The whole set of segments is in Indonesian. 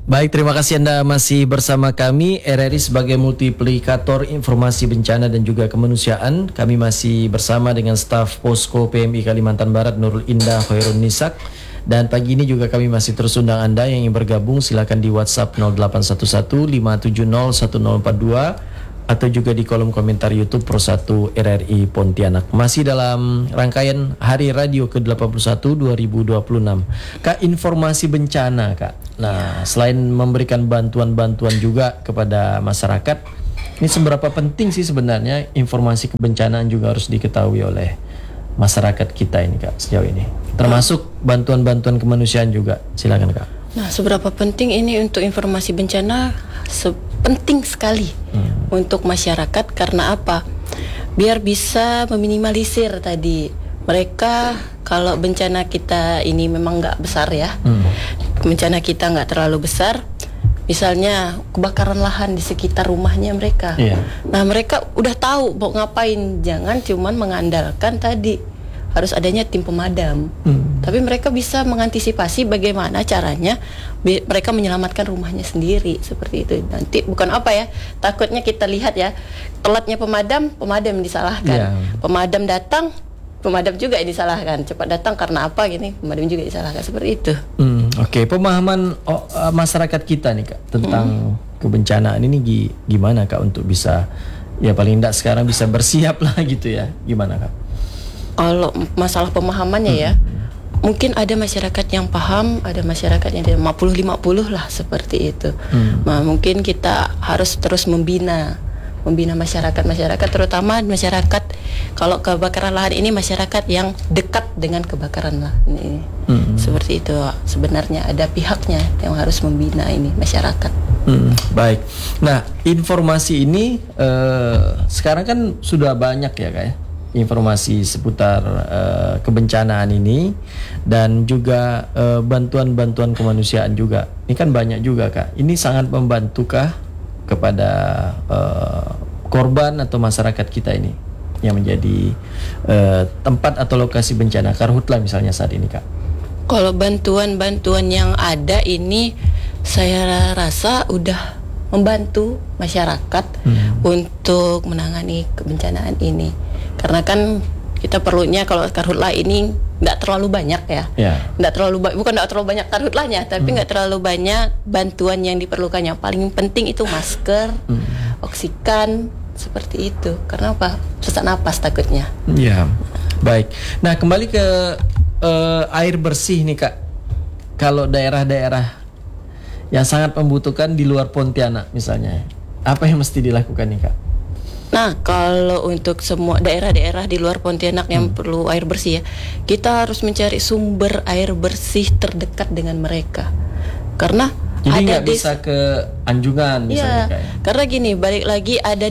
Baik, terima kasih Anda masih bersama kami RRI sebagai multiplikator informasi bencana dan juga kemanusiaan. Kami masih bersama dengan staf Posko PMI Kalimantan Barat Nurul Indah Khairun Nisak. Dan pagi ini juga kami masih terus undang Anda yang ingin bergabung, silakan di WhatsApp 0811 570 1042 atau juga di kolom komentar YouTube Pro 1 RRI Pontianak. Masih dalam rangkaian Hari Radio ke-81 2026. Kak, informasi bencana, Kak. Nah, selain memberikan bantuan-bantuan juga kepada masyarakat, ini seberapa penting sih sebenarnya informasi kebencanaan juga harus diketahui oleh masyarakat kita ini, Kak, sejauh ini. Termasuk bantuan-bantuan kemanusiaan juga. Silakan, Kak. Nah, seberapa penting ini untuk informasi bencana? Penting sekali untuk masyarakat. Karena apa? Biar bisa meminimalisir tadi. Mereka kalau bencana kita ini memang nggak besar ya, bencana kita nggak terlalu besar. Misalnya kebakaran lahan di sekitar rumahnya mereka. Nah, mereka udah tahu mau ngapain. Jangan cuman mengandalkan tadi harus adanya tim pemadam. Tapi mereka bisa mengantisipasi bagaimana caranya mereka menyelamatkan rumahnya sendiri, seperti itu. Nanti bukan apa ya, takutnya kita lihat ya, telatnya pemadam disalahkan. Pemadam datang, pemadam juga yang disalahkan. Cepat datang karena apa gini, pemadam juga disalahkan, seperti itu. Oke, pemahaman masyarakat kita nih, Kak, tentang kebencanaan ini gimana, Kak, untuk bisa ya paling tidak sekarang bisa bersiap lah gitu ya. Gimana, Kak? Kalau masalah pemahamannya ya, mungkin ada masyarakat yang paham, ada masyarakat yang tidak, 50-50 lah, seperti itu. Nah, mungkin kita harus terus membina masyarakat, terutama masyarakat kalau kebakaran lahan ini, masyarakat yang dekat dengan kebakaran lahan ini. Seperti itu, sebenarnya ada pihaknya yang harus membina ini masyarakat. Baik. Nah, informasi ini sekarang kan sudah banyak ya, Kak, ya, informasi seputar kebencanaan ini dan juga bantuan-bantuan kemanusiaan juga. Ini kan banyak juga, Kak. Ini sangat membantukah kepada korban atau masyarakat kita ini yang menjadi tempat atau lokasi bencana, karhutla misalnya saat ini, Kak? Kalau bantuan-bantuan yang ada ini, saya rasa udah membantu masyarakat untuk menangani kebencanaan ini. Karena kan kita perlunya kalau karhutla ini nggak terlalu banyak ya, nggak terlalu banyak karhutlanya, tapi nggak terlalu banyak bantuan yang diperlukan. Yang paling penting itu masker, oksigen, seperti itu. Karena apa? Sesak napas takutnya. Ya, baik. Nah, kembali ke air bersih nih, Kak. Kalau daerah-daerah yang sangat membutuhkan di luar Pontianak misalnya, apa yang mesti dilakukan nih, Kak? Nah, kalau untuk semua daerah-daerah di luar Pontianak yang perlu air bersih ya, kita harus mencari sumber air bersih terdekat dengan mereka. Karena jadi ada nggak bisa ke Anjungan misalnya, Kak, ya? Karena gini, balik lagi ada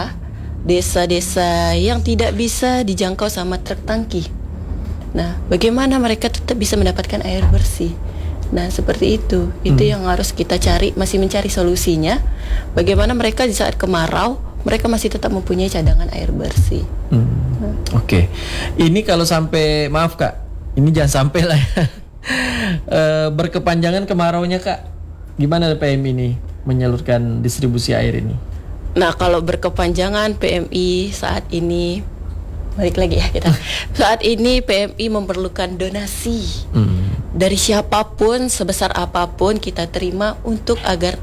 desa-desa yang tidak bisa dijangkau sama truk tangki. Nah, bagaimana mereka tetap bisa mendapatkan air bersih? Nah, seperti itu yang harus kita cari, masih mencari solusinya. Bagaimana mereka di saat kemarau mereka masih tetap mempunyai cadangan air bersih. Oke. Ini kalau sampai, maaf, Kak, ini jangan sampai lah ya, berkepanjangan kemaraunya, Kak. Gimana PMI ini menyalurkan distribusi air ini? Nah, kalau berkepanjangan PMI saat ini, balik lagi ya kita. Saat ini PMI memerlukan donasi dari siapapun, sebesar apapun kita terima untuk agar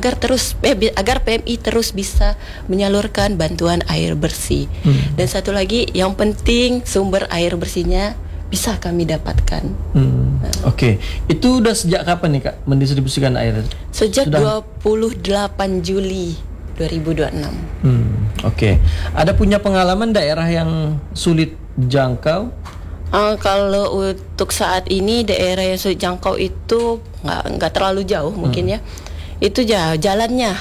PMI terus bisa menyalurkan bantuan air bersih. Dan satu lagi yang penting, sumber air bersihnya bisa kami dapatkan. Oke. Itu udah sejak kapan nih, Kak, mendistribusikan air? Sejak 28 Juli 2026. Oke. Ada punya pengalaman daerah yang sulit dijangkau? Kalau untuk saat ini daerah yang sulit jangkau itu nggak terlalu jauh mungkin ya. Itu jalan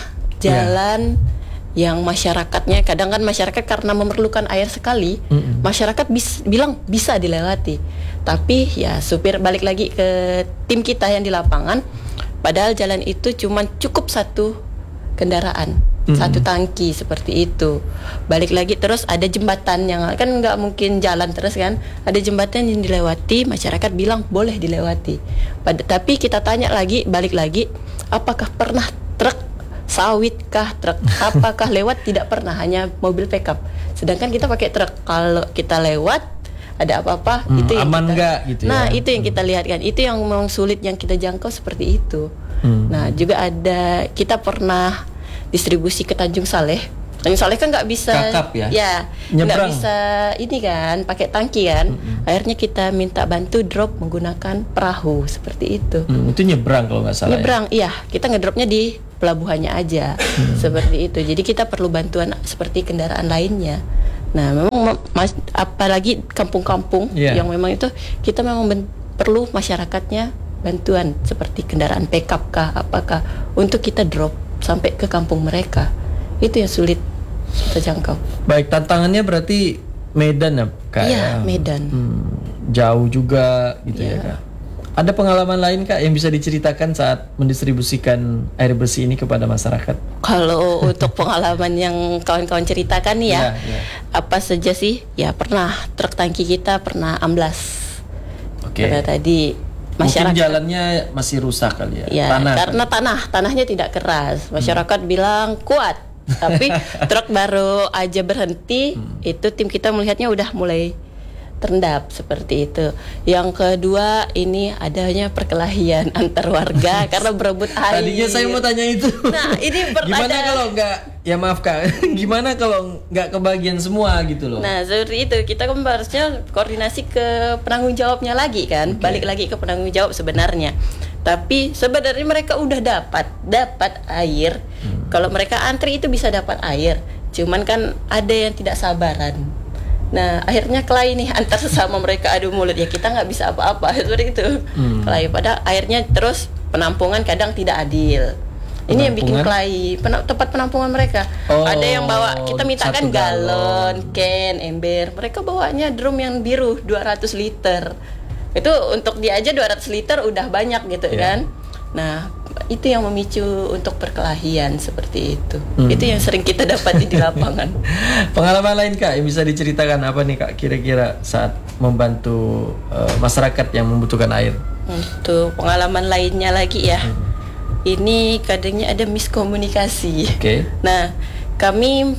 yang masyarakatnya, kadang kan masyarakat karena memerlukan air sekali, masyarakat bilang bisa dilewati, tapi ya supir balik lagi ke tim kita yang di lapangan, padahal jalan itu cuma cukup satu kendaraan, satu tangki, seperti itu. Balik lagi terus ada jembatan yang kan nggak mungkin jalan terus kan, ada jembatan yang dilewati, masyarakat bilang boleh dilewati. Tapi kita tanya lagi, balik lagi, apakah pernah truk sawit kah, truk apakah lewat, tidak pernah, hanya mobil pickup. Sedangkan kita pakai truk, kalau kita lewat ada apa-apa itu yang aman kita, nggak gitu nah ya. itu yang kita lihat kan, itu yang memang sulit yang kita jangkau seperti itu. Nah juga ada, kita pernah distribusi ke Tanjung Saleh. Tanjung Saleh kan nggak bisa, Kakap ya? nggak Nyebrang. bisa ini kan, pakai tangki kan. Akhirnya kita minta bantu drop menggunakan perahu seperti itu. Itu nyebrang kalau nggak salah. Nyebrang, iya, kita ngedropnya di pelabuhannya aja, seperti itu. Jadi kita perlu bantuan seperti kendaraan lainnya. Nah, memang apalagi kampung-kampung yang memang itu kita memang perlu masyarakatnya bantuan seperti kendaraan pickup kah, apakah untuk kita drop sampai ke kampung mereka. Itu yang sulit kita jangkau. Baik, tantangannya berarti Medan ya, Kak? Iya, Medan. Jauh juga gitu ya, Kak. Ada pengalaman lain, Kak, yang bisa diceritakan saat mendistribusikan air bersih ini kepada masyarakat? Kalau untuk pengalaman yang kawan-kawan ceritakan nih ya, apa saja sih? Ya pernah truk tangki kita pernah amblas. Karena tadi masyarakat, mungkin jalannya masih rusak kali ya. Ya, karena tanahnya tidak keras. Masyarakat bilang kuat. Tapi truk baru aja berhenti, itu tim kita melihatnya udah mulai terendap seperti itu. Yang kedua, ini adanya perkelahian antar warga karena berebut air. Tadinya saya mau tanya itu. Nah, ini gimana kalau nggak, ya maaf Kak, gimana kalau nggak kebagian semua gitu loh? Nah, seperti itu. Kita kan harusnya koordinasi ke penanggung jawabnya lagi kan, balik lagi ke penanggung jawab sebenarnya. Tapi sebenarnya mereka udah dapat air. Kalau mereka antri itu bisa dapat air. Cuman kan ada yang tidak sabaran. Nah, akhirnya kelahi nih antar sesama mereka, adu mulut, ya kita nggak bisa apa-apa seperti itu. Kelahi, pada akhirnya terus penampungan kadang tidak adil. Ini yang bikin kelahi, tempat penampungan mereka. Ada yang bawa, kita mintakan galon, can, ember. Mereka bawanya drum yang biru 200 liter. Itu untuk dia aja 200 liter udah banyak gitu kan. Nah, itu yang memicu untuk perkelahian seperti itu. Itu yang sering kita dapati di lapangan. Pengalaman lain, Kak, yang bisa diceritakan apa nih, Kak, kira-kira saat membantu masyarakat yang membutuhkan air? Untuk pengalaman lainnya lagi ya, ini kadangnya ada miskomunikasi. Nah, kami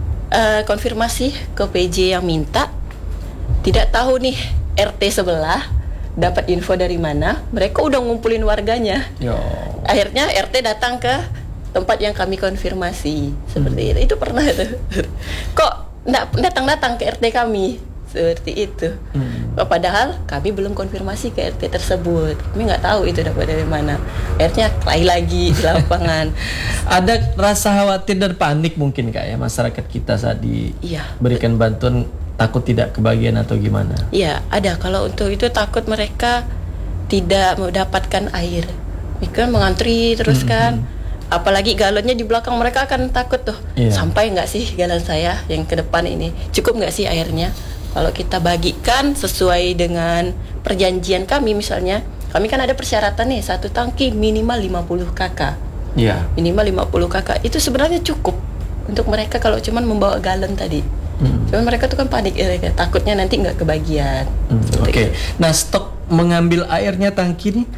konfirmasi ke PJ yang minta, tidak tahu nih RT sebelah dapat info dari mana, mereka udah ngumpulin warganya. Akhirnya RT datang ke tempat yang kami konfirmasi seperti itu pernah tuh. Kok nggak datang ke RT kami seperti itu. Padahal kami belum konfirmasi ke RT tersebut, kami nggak tahu itu dapat dari mana. Akhirnya lagi di lapangan. Ada rasa khawatir dan panik mungkin, Kak, ya, masyarakat kita saat diberikan bantuan, takut tidak kebagian atau gimana? Iya, ada. Kalau untuk itu takut mereka tidak mendapatkan air. Mereka mengantri terus kan. Apalagi galonnya di belakang, mereka akan takut tuh. Sampai nggak sih galon saya yang ke depan ini? Cukup nggak sih airnya? Kalau kita bagikan sesuai dengan perjanjian kami, misalnya, kami kan ada persyaratan nih, satu tangki minimal 50 kakak. Minimal 50 kakak. Itu sebenarnya cukup untuk mereka kalau cuman membawa galon tadi. Cuman mereka tuh kan panik, takutnya nanti nggak kebagian. Nah, stok mengambil airnya tangki nih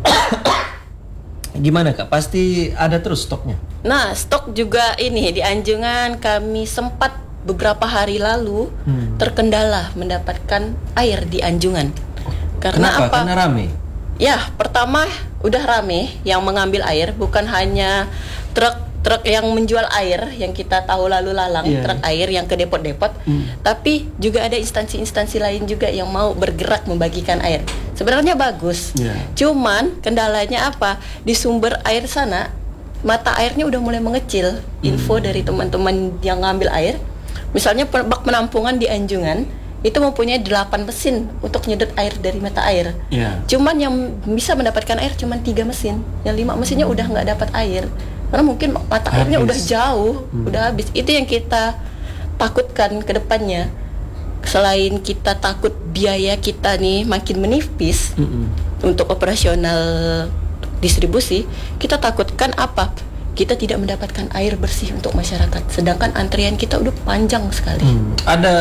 gimana, Kak? Pasti ada terus stoknya? Nah, stok juga ini di Anjungan kami sempat beberapa hari lalu terkendala mendapatkan air di Anjungan. Karena kenapa? Karena rame? Ya, pertama udah rame yang mengambil air, bukan hanya truk yang menjual air yang kita tahu lalu lalang, truk air yang ke depot-depot, tapi juga ada instansi-instansi lain juga yang mau bergerak membagikan air. Sebenarnya bagus, cuman kendalanya apa? Di sumber air sana, mata airnya udah mulai mengecil. Info dari teman-teman yang ngambil air, misalnya bak penampungan di Anjungan itu mempunyai 8 mesin untuk nyedot air dari mata air. Cuman yang bisa mendapatkan air cuman 3 mesin, yang 5 mesinnya udah nggak dapat air. Karena mungkin mata airnya udah jauh, udah habis. Itu yang kita takutkan ke depannya. Selain kita takut biaya kita nih makin menipis untuk operasional distribusi, kita takutkan apa? Kita tidak mendapatkan air bersih untuk masyarakat. Sedangkan antrian kita udah panjang sekali. Ada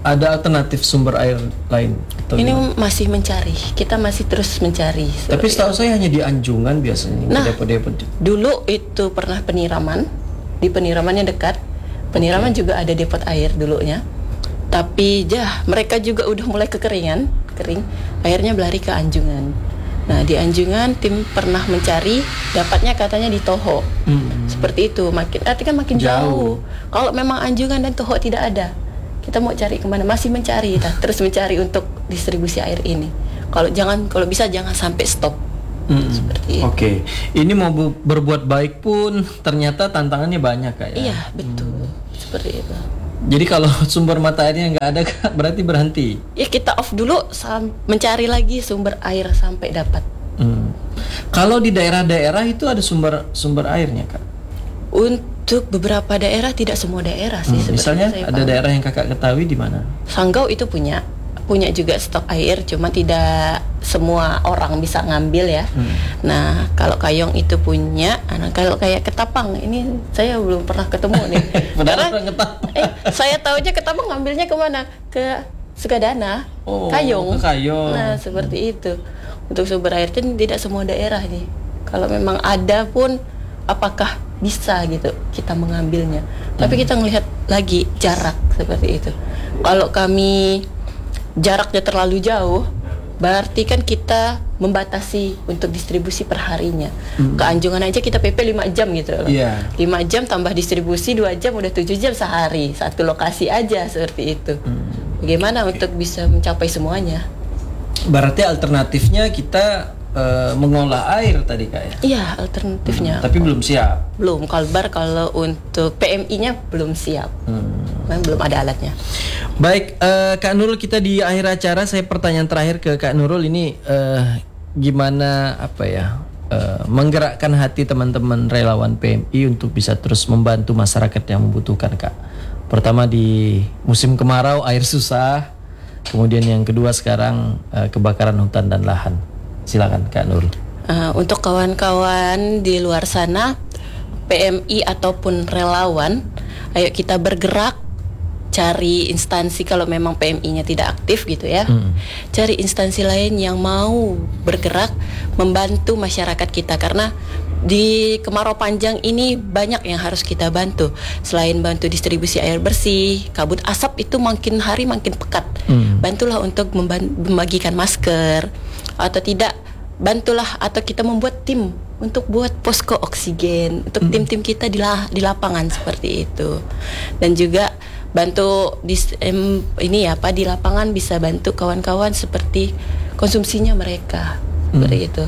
ada alternatif sumber air lain? Atau Ini gimana? masih mencari, kita masih terus mencari. Tapi setahu saya hanya di Anjungan biasanya. Nah, depot-depot. dulu itu pernah peniraman, di peniraman yang dekat. Peniraman juga ada depot air dulunya. Tapi mereka juga udah mulai kering. Akhirnya berlari ke Anjungan. Nah, di Anjungan tim pernah mencari, dapatnya katanya di Toho. Seperti itu, makin jauh. Kalau memang Anjungan dan Toho tidak ada, kita mau cari kemana? Masih mencari, terus mencari untuk distribusi air ini. Kalau bisa jangan sampai stop. Seperti itu. Oke. Ini mau berbuat baik pun ternyata tantangannya banyak Kak ya. Iya, betul. Seperti itu. Jadi kalau sumber mata airnya nggak ada Kak, berarti berhenti. Ya kita off dulu, mencari lagi sumber air sampai dapat. Kalau di daerah-daerah itu ada sumber airnya Kak. Untuk beberapa daerah, tidak semua daerah sih. Misalnya saya ada paham. daerah yang Kakak ketahui di mana? Sanggau itu punya juga stok air, cuma tidak semua orang bisa ngambil ya. Nah, kalau Kayong itu punya, kalau kayak Ketapang ini saya belum pernah ketemu nih. Karena saya tahunya Ketapang ngambilnya kemana? Ke Sukadana, Kayong. Ke Kayong. Nah, seperti itu. Untuk sumber air itu tidak semua daerah nih. Kalau memang ada pun, apakah bisa gitu kita mengambilnya? Tapi kita melihat lagi jarak seperti itu. Kalau kami jaraknya terlalu jauh, berarti kan kita membatasi untuk distribusi per harinya. Ke Anjungan aja kita PP 5 jam gitu loh. 5 jam tambah distribusi 2 jam, udah 7 jam sehari. Satu lokasi aja seperti itu. Bagaimana untuk bisa mencapai semuanya? Berarti alternatifnya kita mengolah air tadi Kak ya? Iya, alternatifnya. Tapi belum siap. Belum, Kalbar kalau untuk PMI-nya belum siap. Memang belum ada alatnya. Baik, Kak Nurul, kita di akhir acara, saya pertanyaan terakhir ke Kak Nurul ini, gimana menggerakkan hati teman-teman relawan PMI untuk bisa terus membantu masyarakat yang membutuhkan Kak. Pertama di musim kemarau air susah, kemudian yang kedua sekarang kebakaran hutan dan lahan. Silakan Kak Nurul. Untuk kawan-kawan di luar sana, PMI ataupun relawan, ayo kita bergerak, cari instansi kalau memang PMI-nya tidak aktif gitu ya. Cari instansi lain yang mau bergerak membantu masyarakat kita, karena di kemarau panjang ini banyak yang harus kita bantu. Selain bantu distribusi air bersih, kabut asap itu makin hari makin pekat. Bantulah untuk membagikan masker, atau tidak bantulah atau kita membuat tim untuk buat posko oksigen untuk tim-tim kita di lapangan seperti itu. Dan juga bantu di lapangan bisa bantu kawan-kawan seperti konsumsinya mereka seperti itu.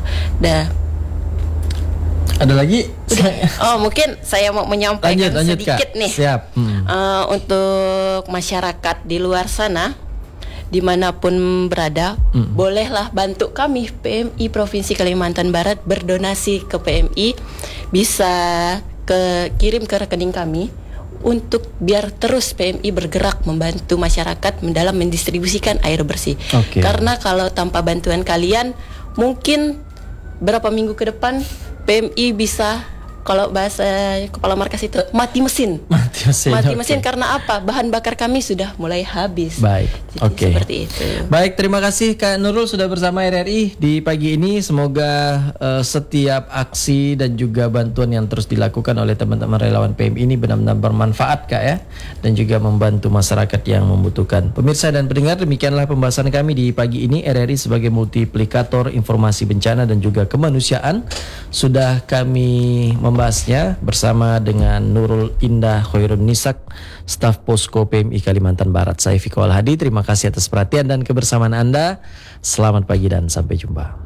Ada lagi? Mungkin saya mau menyampaikan lanjut, sedikit Kak. nih. Siap. Untuk masyarakat di luar sana, dimanapun berada, bolehlah bantu kami PMI Provinsi Kalimantan Barat berdonasi ke PMI, bisa kirim ke rekening kami untuk biar terus PMI bergerak membantu masyarakat dalam mendistribusikan air bersih. Karena kalau tanpa bantuan kalian, mungkin berapa minggu ke depan PMI bisa, kalau bahasa kepala markas itu, mati mesin. Mati mesin karena apa? Bahan bakar kami sudah mulai habis. Baik. Jadi seperti itu. Baik, terima kasih Kak Nurul sudah bersama RRI di pagi ini. Semoga setiap aksi dan juga bantuan yang terus dilakukan oleh teman-teman relawan PMI ini benar-benar bermanfaat Kak ya, dan juga membantu masyarakat yang membutuhkan. Pemirsa dan pendengar, demikianlah pembahasan kami di pagi ini. RRI sebagai multiplikator informasi bencana dan juga kemanusiaan sudah kami membahasnya bersama dengan Nurul Indah Khairun Nisak, staf Posko PMI Kalimantan Barat. Saya Fiko Al Hadi, terima kasih atas perhatian dan kebersamaan Anda. Selamat pagi dan sampai jumpa.